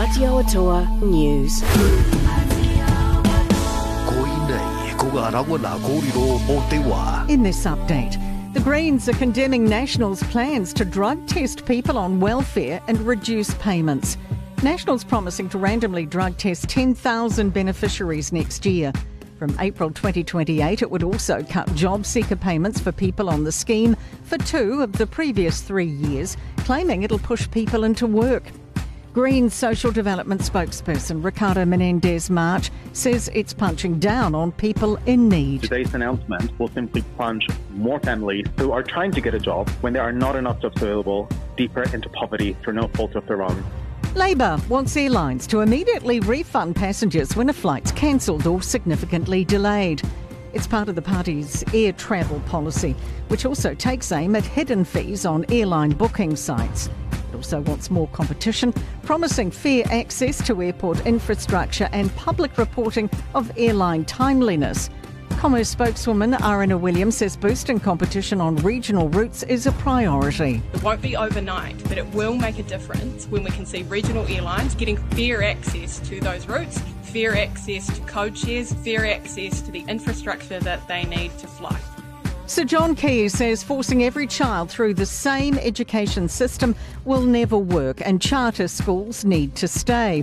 Aotearoa News. In this update, the Greens are condemning National's plans to drug test people on welfare and reduce payments. National's promising to randomly drug test 10,000 beneficiaries next year. From April 2028, it would also cut job seeker payments for people on the scheme for 2 of the previous 3 years, claiming it'll push people into work. Green Social Development spokesperson Ricardo Menendez-March says it's punching down on people in need. Today's announcement will simply plunge more families who are trying to get a job when there are not enough jobs available deeper into poverty through no fault of their own. Labor wants airlines to immediately refund passengers when a flight's cancelled or significantly delayed. It's part of the party's air travel policy, which also takes aim at hidden fees on airline booking sites. It also wants more competition, promising fair access to airport infrastructure and public reporting of airline timeliness. Commerce spokeswoman Arina Williams says boosting competition on regional routes is a priority. It won't be overnight, but it will make a difference when we can see regional airlines getting fair access to those routes, fair access to code shares, fair access to the infrastructure that they need to fly. Sir John Key says forcing every child through the same education system will never work and charter schools need to stay.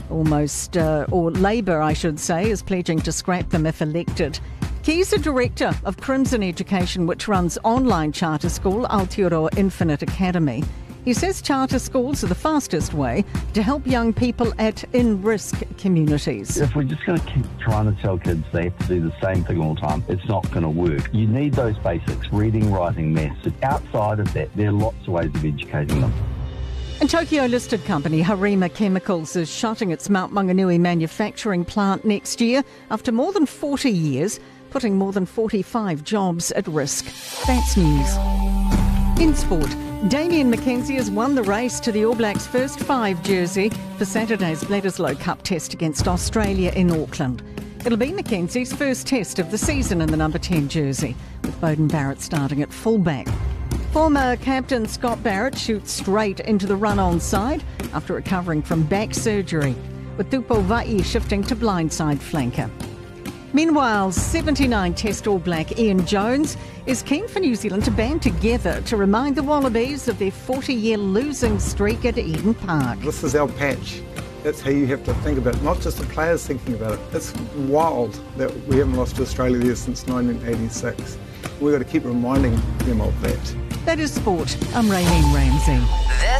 Labor, I should say, is pledging to scrap them if elected. Key's a director of Crimson Education, which runs online charter school Aotearoa Infinite Academy. He says charter schools are the fastest way to help young people at in-risk communities. If we're just going to keep trying to tell kids they have to do the same thing all the time, it's not going to work. You need those basics, reading, writing, maths. Outside of that, there are lots of ways of educating them. And Tokyo-listed company Harima Chemicals is shutting its Mount Maunganui manufacturing plant next year after more than 40 years, putting more than 45 jobs at risk. That's news. In sport, Damian McKenzie has won the race to the All Blacks' first 5 jersey for Saturday's Bledisloe Cup test against Australia in Auckland. It'll be McKenzie's first test of the season in the number 10 jersey, with Beauden Barrett starting at fullback. Former captain Scott Barrett shoots straight into the run-on side after recovering from back surgery, with Tupou Va'i shifting to blindside flanker. Meanwhile, 79 Test All Black Ian Jones is keen for New Zealand to band together to remind the Wallabies of their 40-year losing streak at Eden Park. This is our patch. That's how you have to think about it, not just the players thinking about it. It's wild that we haven't lost to Australia there since 1986. We've got to keep reminding them of that. That is sport. I'm Raylene Ramsey.